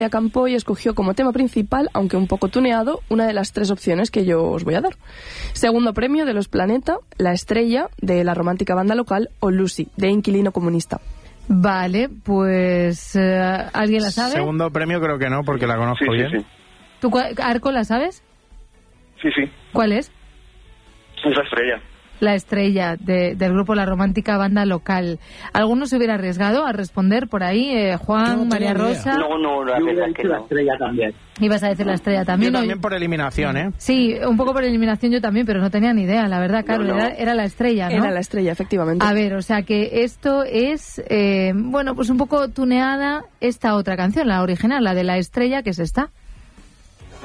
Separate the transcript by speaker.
Speaker 1: Campoy escogió como tema principal, aunque un poco tuneado, una de las 3 opciones que yo os voy a dar. Segundo premio de Los Planeta, La Estrella, de la romántica banda local, o Lucy, de Inquilino Comunista.
Speaker 2: Vale, pues ¿alguien la sabe?
Speaker 3: Segundo premio creo que no, porque la conozco bien.
Speaker 4: Sí.
Speaker 2: ¿Tú, Arco, la sabes?
Speaker 4: Sí.
Speaker 2: ¿Cuál es?
Speaker 4: Es La Estrella.
Speaker 2: La Estrella, del grupo La Romántica Banda Local. ¿Alguno se hubiera arriesgado a responder por ahí? Juan, María Rosa.
Speaker 4: No, la verdad que no.
Speaker 5: La Estrella también.
Speaker 2: Ibas a decir La Estrella también.
Speaker 3: Yo también por eliminación, ¿eh?
Speaker 2: Sí, un poco por eliminación yo también, pero no tenía ni idea, la verdad, claro,
Speaker 4: No.
Speaker 2: Era La Estrella, ¿no?
Speaker 1: Era La Estrella, efectivamente.
Speaker 2: A ver, o sea que esto es, bueno, pues un poco tuneada esta otra canción, la original, la de La Estrella, que es esta.